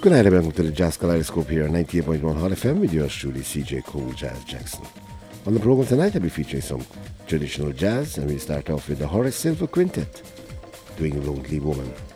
Good night, welcome to the Jazz Kaleidoscope here on 98.1 Hot FM with yours truly, CJ Cool Jazz Jackson. On the program tonight, I'll be featuring some traditional jazz, and we'll start off with the Horace Silver Quintet doing Lonely Woman.